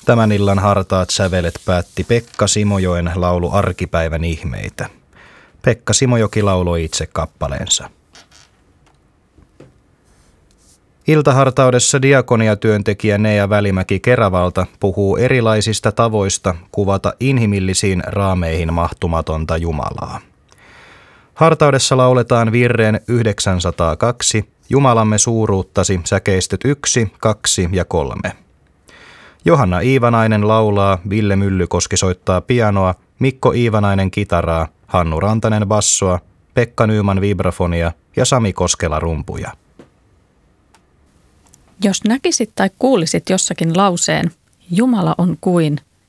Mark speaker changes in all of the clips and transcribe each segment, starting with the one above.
Speaker 1: Tämän illan hartaat sävelet päätti Pekka Simojoen laulu Arkipäivän ihmeitä. Pekka Simojoki lauloi itse kappaleensa. Iltahartaudessa diakoniatyöntekijä Nea Välimäki Keravalta puhuu erilaisista tavoista kuvata inhimillisiin raameihin mahtumatonta Jumalaa. Hartaudessa lauletaan virreen 902, Jumalamme suuruuttasi, säkeistöt 1, 2 ja 3. Johanna Iivanainen laulaa, Ville Myllykoski soittaa pianoa, Mikko Iivanainen kitaraa, Hannu Rantanen bassoa, Pekka Nyman vibrafonia ja Sami Koskela rumpuja.
Speaker 2: Jos näkisit tai kuulisit jossakin lauseen, Jumala on kuin, ja ...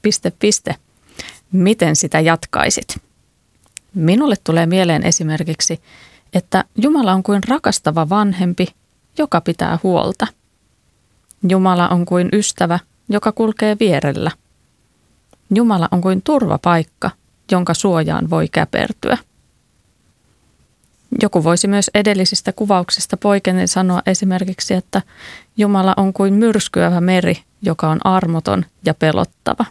Speaker 2: miten sitä jatkaisit? Minulle tulee mieleen esimerkiksi, että Jumala on kuin rakastava vanhempi, joka pitää huolta. Jumala on kuin ystävä, joka kulkee vierellä. Jumala on kuin turvapaikka, jonka suojaan voi käpertyä. Joku voisi myös edellisistä kuvauksista poiketen sanoa esimerkiksi, että Jumala on kuin myrskyävä meri, joka on armoton ja pelottava.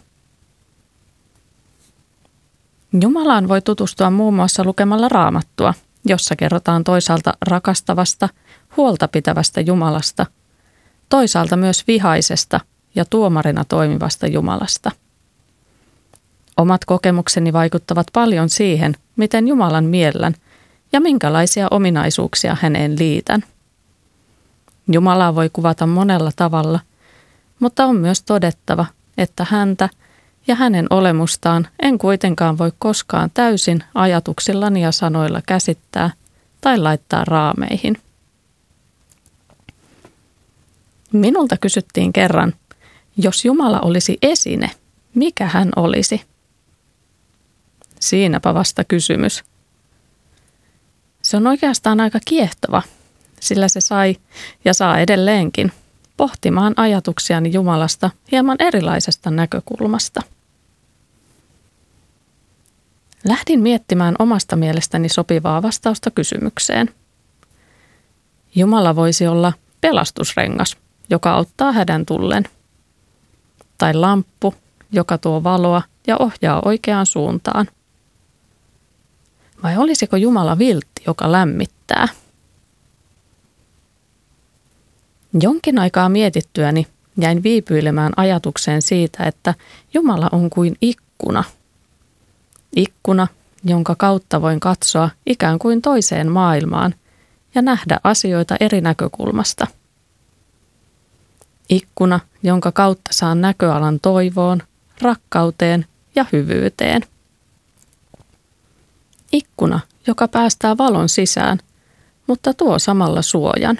Speaker 2: Jumalaan voi tutustua muun muassa lukemalla Raamattua, jossa kerrotaan toisaalta rakastavasta, huolta pitävästä Jumalasta, toisaalta myös vihaisesta ja tuomarina toimivasta Jumalasta. Omat kokemukseni vaikuttavat paljon siihen, miten Jumalan miellän ja minkälaisia ominaisuuksia häneen liitän. Jumalaa voi kuvata monella tavalla, mutta on myös todettava, että häntä ja hänen olemustaan en kuitenkaan voi koskaan täysin ajatuksillani ja sanoilla käsittää tai laittaa raameihin. Minulta kysyttiin kerran, jos Jumala olisi esine, mikä hän olisi? Siinäpä vasta kysymys. Se on oikeastaan aika kiehtova, sillä se sai ja saa edelleenkin pohtimaan ajatuksiani Jumalasta hieman erilaisesta näkökulmasta. Lähdin miettimään omasta mielestäni sopivaa vastausta kysymykseen. Jumala voisi olla pelastusrengas, joka auttaa hädän tullen, tai lamppu, joka tuo valoa ja ohjaa oikeaan suuntaan. Vai olisiko Jumala viltti, joka lämmittää? Jonkin aikaa mietittyäni jäin viipyilemään ajatukseen siitä, että Jumala on kuin ikkuna. Ikkuna, jonka kautta voin katsoa ikään kuin toiseen maailmaan ja nähdä asioita eri näkökulmasta. Ikkuna, jonka kautta saan näköalan toivoon, rakkauteen ja hyvyyteen. Ikkuna, joka päästää valon sisään, mutta tuo samalla suojan.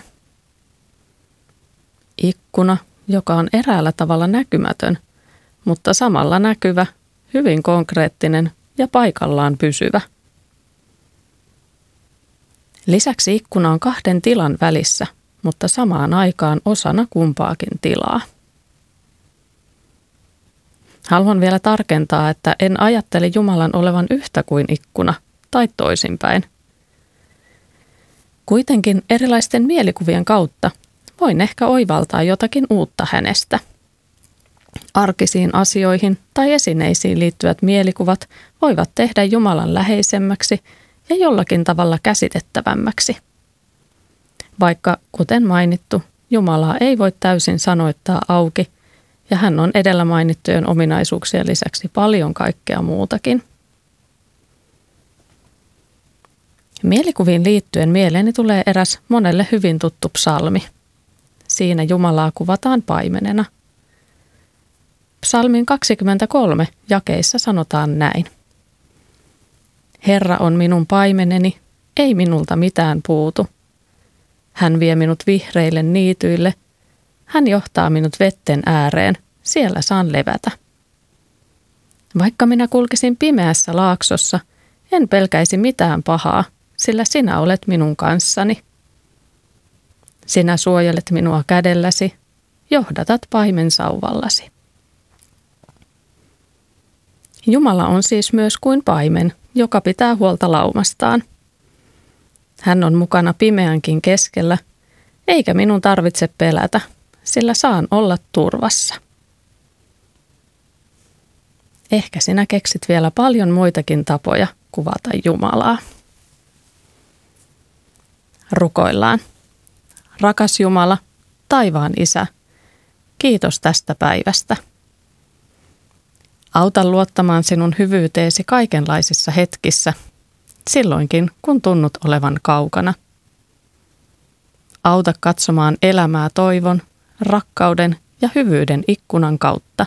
Speaker 2: Ikkuna, joka on eräällä tavalla näkymätön, mutta samalla näkyvä, hyvin konkreettinen ja paikallaan pysyvä. Lisäksi ikkuna on kahden tilan välissä, mutta samaan aikaan osana kumpaakin tilaa. Haluan vielä tarkentaa, että en ajattele Jumalan olevan yhtä kuin ikkuna tai toisinpäin. Kuitenkin erilaisten mielikuvien kautta voin ehkä oivaltaa jotakin uutta hänestä. Arkisiin asioihin tai esineisiin liittyvät mielikuvat voivat tehdä Jumalan läheisemmäksi ja jollakin tavalla käsitettävämmäksi. Vaikka, kuten mainittu, Jumalaa ei voi täysin sanoittaa auki ja hän on edellä mainittujen ominaisuuksien lisäksi paljon kaikkea muutakin. Mielikuviin liittyen mieleeni tulee eräs monelle hyvin tuttu psalmi. Siinä Jumalaa kuvataan paimenena. Psalmin 23 jakeissa sanotaan näin. Herra on minun paimeneni, ei minulta mitään puutu. Hän vie minut vihreille niityille. Hän johtaa minut vetten ääreen, siellä saan levätä. Vaikka minä kulkisin pimeässä laaksossa, en pelkäisi mitään pahaa, sillä sinä olet minun kanssani. Sinä suojelet minua kädelläsi, johdatat paimen sauvallasi. Jumala on siis myös kuin paimen, joka pitää huolta laumastaan. Hän on mukana pimeänkin keskellä, eikä minun tarvitse pelätä, sillä saan olla turvassa. Ehkä sinä keksit vielä paljon muitakin tapoja kuvata Jumalaa. Rukoillaan. Rakas Jumala, taivaan Isä, kiitos tästä päivästä. Auta luottamaan sinun hyvyyteesi kaikenlaisissa hetkissä, silloinkin kun tunnut olevan kaukana. Auta katsomaan elämää toivon, rakkauden ja hyvyyden ikkunan kautta.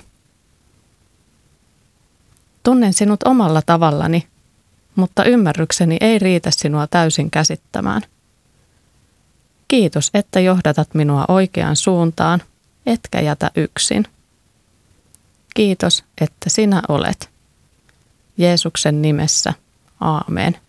Speaker 2: Tunnen sinut omalla tavallani, mutta ymmärrykseni ei riitä sinua täysin käsittämään. Kiitos, että johdatat minua oikeaan suuntaan, etkä jätä yksin. Kiitos, että sinä olet. Jeesuksen nimessä. Aamen.